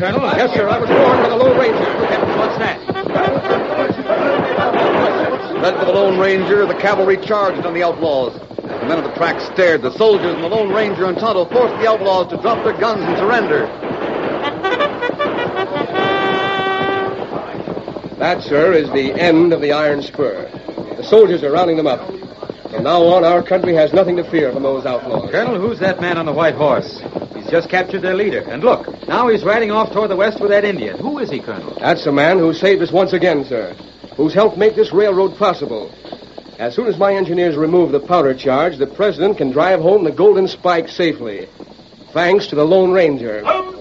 Colonel. Yes, sir. I was warned by the Lone Ranger. What's that? Led by the Lone Ranger, the cavalry charged on the outlaws. As the men of the track stared, the soldiers and the Lone Ranger and Tonto forced the outlaws to drop their guns and surrender. That, sir, is the end of the Iron Spur. The soldiers are rounding them up. From now on, our country has nothing to fear from those outlaws. Colonel, who's that man on the white horse? He's just captured their leader. And look, now he's riding off toward the west with that Indian. Who is he, Colonel? That's the man who saved us once again, sir. Who's helped make this railroad possible. As soon as my engineers remove the powder charge, the president can drive home the Golden Spike safely. Thanks to the Lone Ranger.